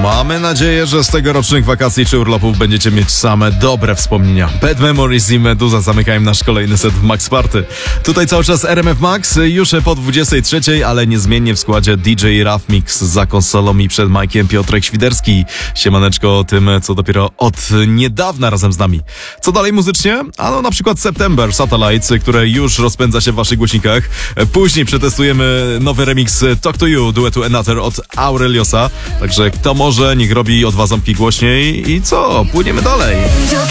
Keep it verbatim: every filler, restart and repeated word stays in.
Mamy nadzieję, że z tegorocznych wakacji czy urlopów będziecie mieć same dobre wspomnienia. Bad Memories i Meduza zamykają nasz kolejny set w Max Party. Tutaj cały czas R M F Max, już po dwudziestej trzeciej, ale niezmiennie w składzie D J Rough Mix za konsolą i przed Majkiem Piotrek Świderski. Siemaneczko o tym, co dopiero od niedawna razem z nami. Co dalej muzycznie? Ano na przykład September Satellites, które już rozpędza się w waszych głośnikach. Później przetestujemy nowy remix Talk to You duetu Another od Aureliosa. Także kto może, niech robi o dwa ząbki głośniej i co? Płyniemy dalej.